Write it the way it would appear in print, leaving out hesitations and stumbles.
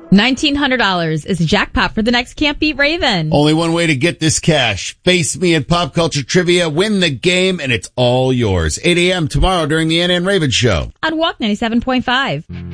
$1,900 is the jackpot for the next Can't Beat Raven. Only one way to get this cash. Face me at Pop Culture Trivia, win the game, and it's all yours. 8 a.m. tomorrow during the Ann Raven Show. On Walk 97.5.